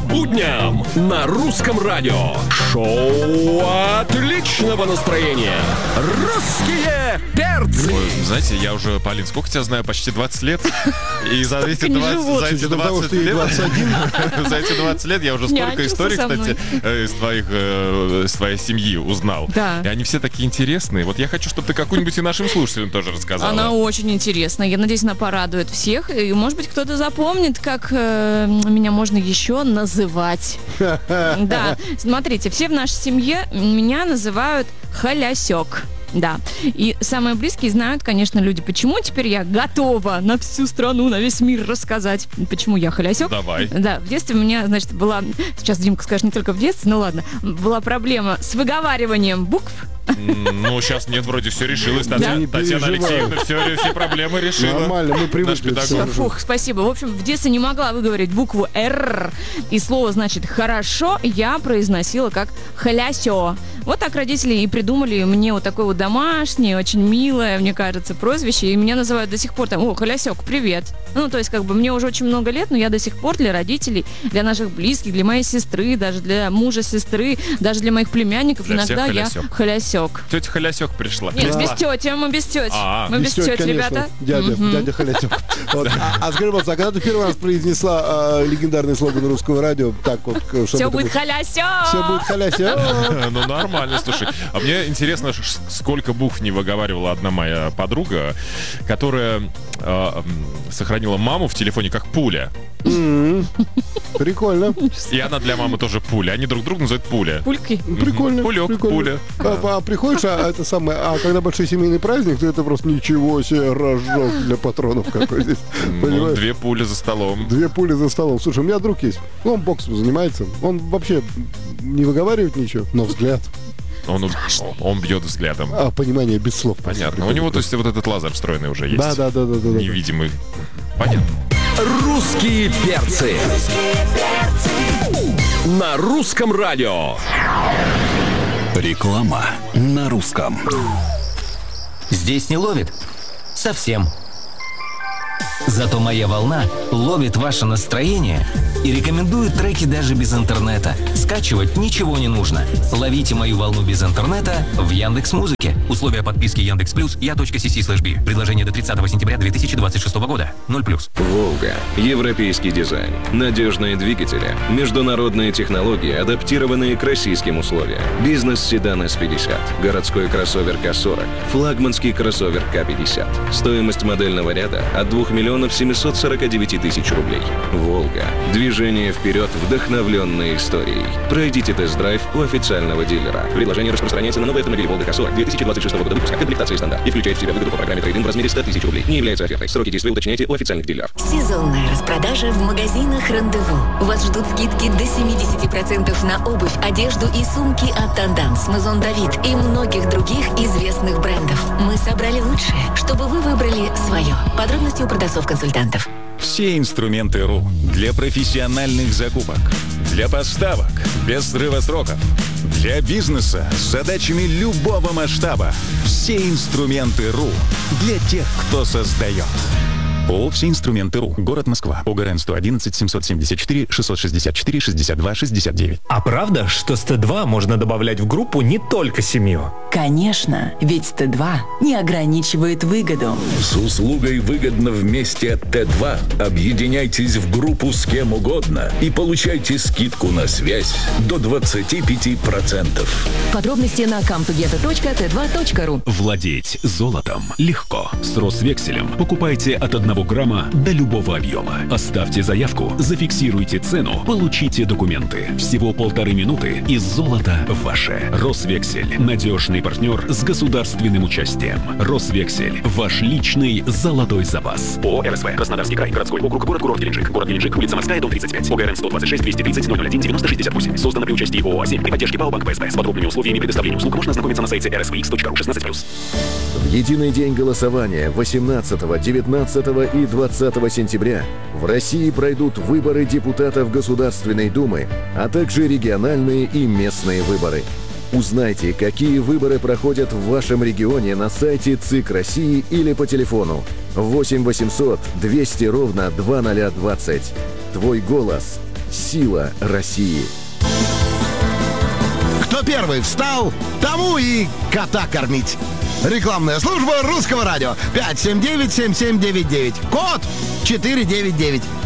будням на русском радио. Шоу отличного настроения. Русские перцы. Ой, знаете, я уже, Полин, сколько тебя знаю? Почти 20 лет. И за эти 20 лет я уже столько историй, кстати, из твоей семьи узнал. Да. И они все такие интересные. Вот я хочу, чтобы ты какую-нибудь и нашим слушателям тоже рассказала. Она очень интересная. Я надеюсь, она порадует всех. И, может быть, кто-то запомнит, как меня можно еще называть. Да, смотрите, все в нашей семье меня называют Халясек. Да. И самые близкие знают, конечно, люди, почему теперь я готова на всю страну, на весь мир рассказать, почему я Халясек. Давай. Да, в детстве у меня, значит, была, сейчас Димка скажет, не только в детстве, ну ладно, была проблема с выговариванием букв. Ну, сейчас нет, вроде все решилось. Татьяна Алексеевна все проблемы решила. Нормально, мы привыкли. Фух, спасибо. В общем, в детстве не могла выговорить букву «Р», и слово, значит, «хорошо» я произносила как «халясё». Вот так родители и придумали мне вот такое вот домашнее, очень милое, мне кажется, прозвище, и меня называют до сих пор там: «О, Халясёк, привет». Ну, то есть, как бы, мне уже очень много лет, но я до сих пор для родителей, для наших близких, для моей сестры, даже для мужа сестры, даже для моих племянников для иногда я Халясёк. Тетя Халясёк пришла. Нет, без тети, мы без тети. Мы без тети, ребята. Дядя Халясёк. А скажи, а когда ты первый раз произнесла легендарный слоган русского радио, так вот... Все будет Халясёк! Все будет Халясёк! Ну, нормально, слушай. А мне интересно, сколько букв не выговаривала одна моя подруга, которая сохранила маму в телефоне как Пуля. Прикольно. И она для мамы тоже Пуля. Они друг друга называют Пуля. Пульки. Прикольно. Пулек, Пуля. А приходишь, а когда большой семейный праздник, то это просто ничего себе рожок для патронов какой здесь. Ну, 2 пули за столом. 2 пули за столом. Слушай, у меня друг есть. Он боксом занимается. Он вообще не выговаривает ничего, но взгляд. Он бьет взглядом. Понимание без слов. Понятно. У него, то есть, вот этот лазер встроенный уже есть. Да. Невидимый. Понятно. Русские перцы. На русском радио. Реклама на русском. Здесь не ловит? Совсем. Зато «Моя волна» ловит ваше настроение и рекомендует треки даже без интернета. Скачивать ничего не нужно. Ловите «Мою волну» без интернета в Яндекс.Музыке. Условия подписки Яндекс.Плюс я.cc/b. Предложение до 30 сентября 2026 года. 0+. «Волга». Европейский дизайн. Надежные двигатели. Международные технологии, адаптированные к российским условиям. Бизнес-седан S50. Городской кроссовер К40. Флагманский кроссовер К50. Стоимость модельного ряда от 2 749 тысяч рублей. «Волга». Движение вперед, вдохновленное историей. Пройдите тест-драйв у официального дилера. Предложение распространяется на новые автомобили «Волга К40» 2026 года выпуска. Комплектация стандарт. И включает в себя выгоду по программе трейд-ин в размере 100 тысяч рублей. Не является офертой. Сроки действия уточняйте у официальных дилеров. Сезонная распродажа в магазинах «Рандеву». Вас ждут скидки до 70% на обувь, одежду и сумки от Tendance, Maison David и многих других известных брендов. Мы собрали лучшее, чтобы вы выбрали свое. Подробности у продавцов-консультантов. Все инструменты РУ для профессиональных закупок, для поставок без срыва сроков, для бизнеса с задачами любого масштаба. Все инструменты РУ для тех, кто создает. ООО «Все инструменты РУ». Город Москва. ОГРН 111 774 664 62 69. А правда, что с Т2 можно добавлять в группу не только семью? Конечно, ведь Т2 не ограничивает выгоду. С услугой «Выгодно вместе» от Т2 объединяйтесь в группу с кем угодно и получайте скидку на связь до 25%. Подробности на comtogether.t2.ru. Владеть золотом легко. С Росвекселем покупайте от 1 грамма до любого объема. Оставьте заявку, зафиксируйте цену, получите документы. Всего 1,5 минуты и золото ваше. Росвексель. Надежный партнер с государственным участием. Росвексель. Ваш личный золотой запас. ООО «РСВ». Краснодарский край. Городской округ. Город Геленджик. Город Геленджик. Улица Морская, дом 35. ОГРН 126 230 001 90 68. Создано при участии ООО «А7» при поддержке ПАО «Банк ПСБ». С подробными условиями предоставления услуг можно ознакомиться на сайте rsvx.ru 16+. В единый день голосования 18, 19 и 20 сентября в России пройдут выборы депутатов Государственной Думы, а также региональные и местные выборы. Узнайте, какие выборы проходят в вашем регионе на сайте ЦИК России или по телефону 8 800 200 ровно 2020. Твой голос Сила России. Кто первый встал, тому и кота кормить. Рекламная служба Русского радио. 579-7799. Код 499.